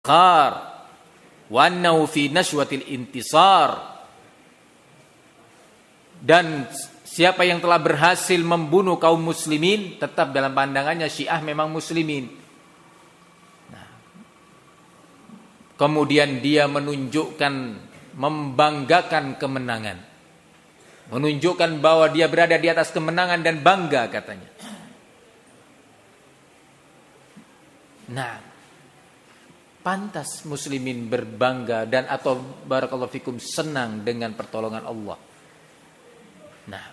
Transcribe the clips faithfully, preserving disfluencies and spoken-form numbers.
khar wa annahu fi nashwatil intisar. Dan siapa yang telah berhasil membunuh kaum muslimin, tetap dalam pandangannya Syiah memang muslimin. Nah, kemudian dia menunjukkan, membanggakan kemenangan, menunjukkan bahwa dia berada di atas kemenangan dan bangga katanya. Nah, pantas muslimin berbangga dan atau barakallahu fikum senang dengan pertolongan Allah. Nah,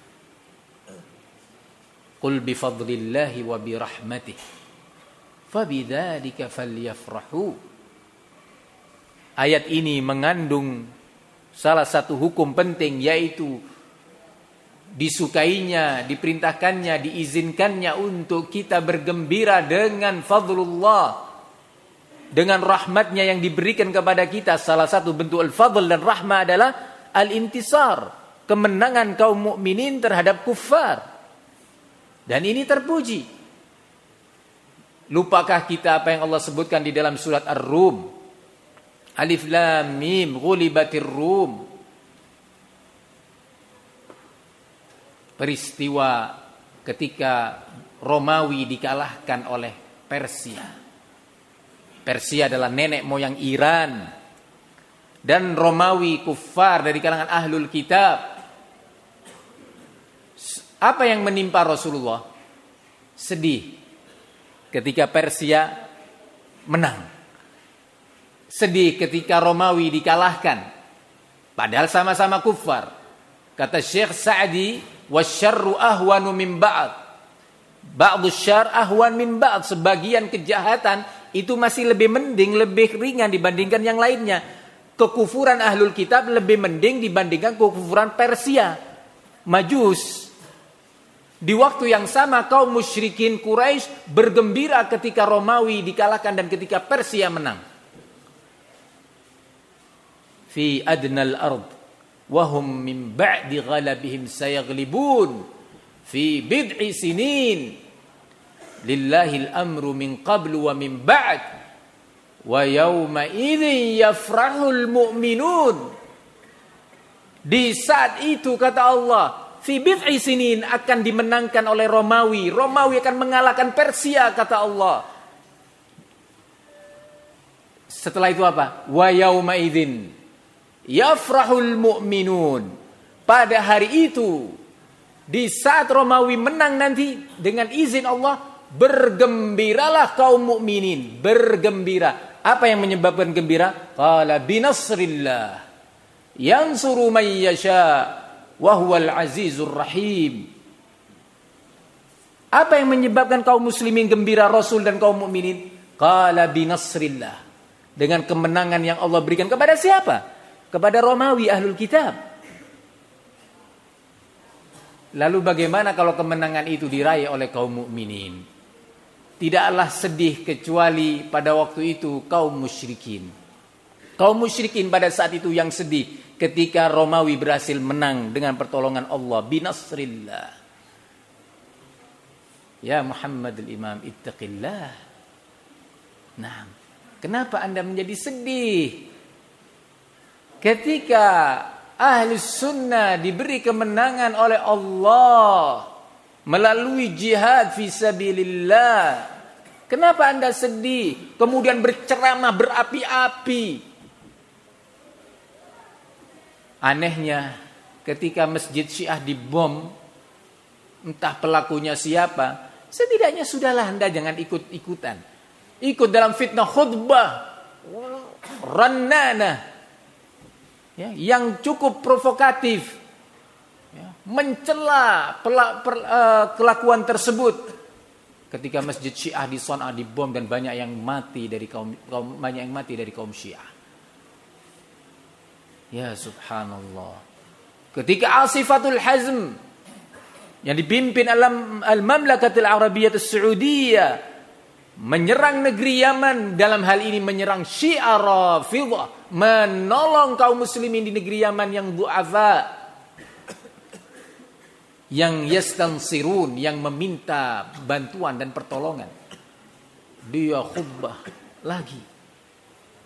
qul bi fadlillahi wa bi rahmatihi fabidzalika falyafrahu. Ayat ini mengandung salah satu hukum penting, yaitu disukainya, diperintahkannya, diizinkannya untuk kita bergembira dengan fadlullah, dengan rahmatnya yang diberikan kepada kita. Salah satu bentuk al-fadl dan rahmah adalah al-intisar, kemenangan kaum mukminin terhadap kuffar. Dan ini terpuji. Lupakah kita apa yang Allah sebutkan di dalam surat Ar-Rum? Alif Lam Mim, ghulibatir Rum. Peristiwa ketika Romawi dikalahkan oleh Persia. Persia adalah nenek moyang Iran. Dan Romawi kuffar dari kalangan ahlul kitab. Apa yang menimpa Rasulullah? Sedih ketika Persia menang. Sedih ketika Romawi dikalahkan. Padahal sama-sama kuffar. Kata Syekh Sa'di, wasyarru ahwanu min ba'd. Ba'du syarr ahwan min ba'd. Sebagian kejahatan itu masih lebih mending, lebih ringan dibandingkan yang lainnya. Kekufuran ahlul kitab lebih mending dibandingkan kekufuran Persia, Majus. Di waktu yang sama kaum musyrikin Quraisy bergembira ketika Romawi dikalahkan dan ketika Persia menang. Fi adnal ard wa hum min ba'di ghalabihim sayaghlibun fi bid'i sinin lillahil amru min qablu wa min ba'd wa yawma idzin yafrahul mu'minun. Di saat itu kata Allah, fi bid'i sinin, akan dimenangkan oleh Romawi. Romawi akan mengalahkan Persia kata Allah. Setelah itu apa? Wa yauma idzin yafrahul mu'minun. Pada hari itu, di saat Romawi menang nanti dengan izin Allah, bergembiralah kaum mukminin, bergembira. Apa yang menyebabkan gembira? Qala binasrillah yansuru man yasha wa huwal azizur rahim. Apa yang menyebabkan kaum muslimin gembira, Rasul dan kaum mukminin? Qala binasrillah, dengan kemenangan yang Allah berikan kepada siapa? Kepada Romawi ahlul kitab. Lalu bagaimana kalau kemenangan itu diraih oleh kaum mukminin? Tidaklah sedih kecuali pada waktu itu kaum musyrikin. Kaum musyrikin pada saat itu yang sedih ketika Romawi berhasil menang dengan pertolongan Allah. Binasrillah. Ya Muhammad al-Imam, ittaqillah. Nah, kenapa Anda menjadi sedih ketika Ahlus Sunnah diberi kemenangan oleh Allah melalui jihad fi sabilillah? Kenapa Anda sedih? Kemudian berceramah berapi-api. Anehnya ketika masjid Syiah dibom, entah pelakunya siapa, setidaknya sudahlah Anda jangan ikut-ikutan. Ikut dalam fitnah khutbah rannana, ya, yang cukup provokatif, ya, mencela pela, per, uh, kelakuan tersebut. Ketika masjid Syiah di Son'a dibom dan banyak yang mati dari kaum, kaum banyak yang mati dari kaum Syiah. Ya subhanallah. Ketika Asifatul Hazm yang dipimpin alam al-Mamlakatul Arabiyyah As-Saudiyah menyerang negeri Yaman, dalam hal ini menyerang Syiah Rafidhah, menolong kaum muslimin di negeri Yaman yang du'afa, yang yastansirun, yang meminta bantuan dan pertolongan. Dia khutbah lagi.